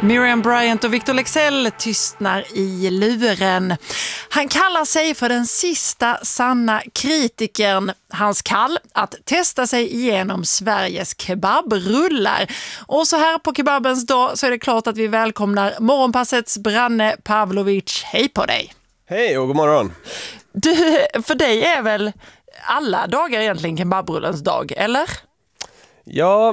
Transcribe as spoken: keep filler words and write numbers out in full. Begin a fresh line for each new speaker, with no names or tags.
Miriam Bryant och Victor Leksell tystnar i luren. Han kallar sig för den sista sanna kritikern. Hans kall att testa sig igenom Sveriges kebabrullar. Och så här på kebabens dag så är det klart att vi välkomnar Morgonpassets Branne Pavlovic. Hej på dig!
Hej och god morgon!
Du, för dig är väl alla dagar egentligen kebabrullens dag, eller?
Ja,